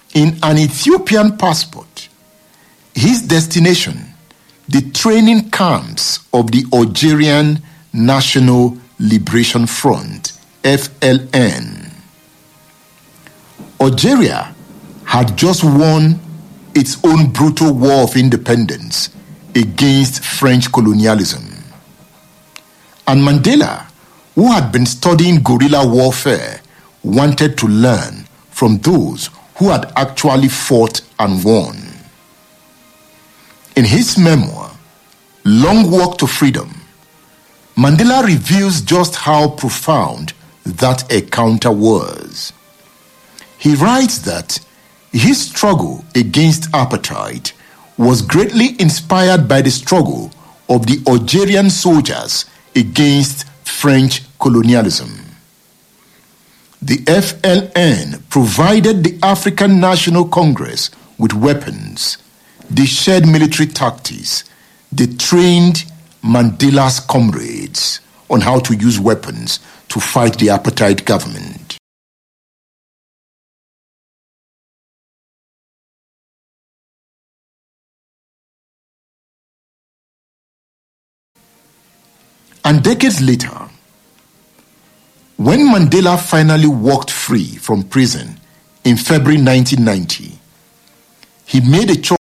in an Ethiopian passport, his destination, the training camps of the Algerian National Liberation Front, FLN. Algeria had just won its own brutal war of independence against French colonialism. And Mandela, who had been studying guerrilla warfare, wanted to learn from those who had actually fought and won. In his memoir, Long Walk to Freedom, Mandela reveals just how profound that encounter was. He writes that his struggle against apartheid was greatly inspired by the struggle of the Algerian soldiers against French colonialism. The FLN provided the African National Congress with weapons. They shared military tactics. They trained Mandela's comrades on how to use weapons to fight the apartheid government. And decades later, when Mandela finally walked free from prison in February 1990, he made a choice